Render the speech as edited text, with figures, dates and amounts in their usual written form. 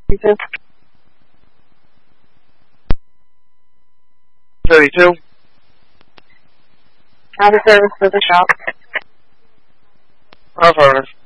32. 32. Out of service for the shop. Affirmative.